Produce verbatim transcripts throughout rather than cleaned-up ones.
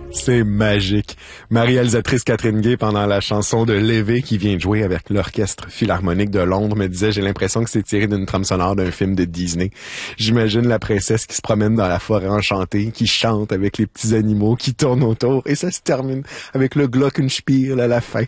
C'est magique. Ma réalisatrice Catherine Gay, pendant la chanson de Lévé qui vient de jouer avec l'Orchestre Philharmonique de Londres, me disait « J'ai l'impression que c'est tiré d'une trame sonore d'un film de Disney. » J'imagine la princesse qui se promène dans la forêt enchantée, qui chante avec les petits animaux qui tournent autour, et ça se termine avec le Glockenspiel à la fin.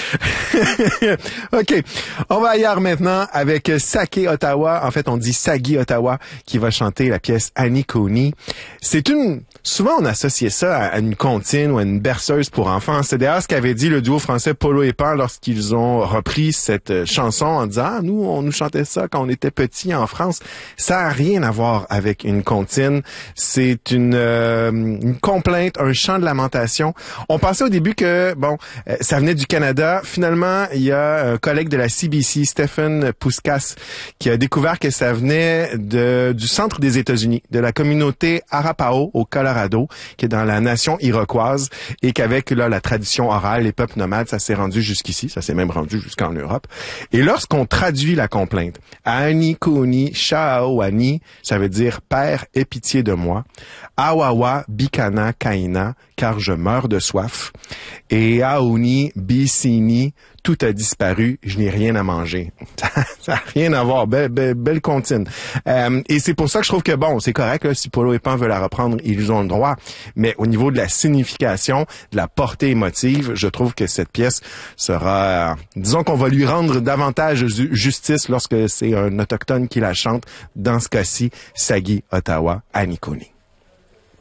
OK. On va ailleurs maintenant avec Sake Ottawa. En fait, on dit Sagi Ottawa qui va chanter la pièce Annie Coney. C'est une... Souvent, on associait ça à une comptine ou à une berceuse pour enfants. C'est d'ailleurs ce qu'avait dit le duo français Polo et Pan lorsqu'ils ont repris cette chanson en disant « Ah, nous, on nous chantait ça quand on était petits en France. » Ça n'a rien à voir avec une comptine. C'est une, euh, une complainte, un chant de lamentation. On pensait au début que, bon, euh, ça venait du Canada. Finalement, il y a un collègue de la C B C, Stephen Puskas, qui a découvert que ça venait de, du centre des États-Unis, de la communauté Arapaho au Colorado, qui est dans la nation iroquoise, et qu'avec là la tradition orale, les peuples nomades, ça s'est rendu jusqu'ici, ça s'est même rendu jusqu'en Europe. Et lorsqu'on traduit la complainte, Ani Kuni Shaawani, ça veut dire Père, aie pitié de moi. Awawa Bikana Kaina, car je meurs de soif. Et Aoni Bisini, tout a disparu, je n'ai rien à manger. Ça n'a rien à voir, belle, belle, belle comptine. Euh, et c'est pour ça que je trouve que bon, c'est correct, là, si Polo et Pan veulent la reprendre, ils ont le droit. Mais au niveau de la signification, de la portée émotive, je trouve que cette pièce sera, euh, disons qu'on va lui rendre davantage justice lorsque c'est un autochtone qui la chante. Dans ce cas-ci, Sagi Ottawa, Annie Coney.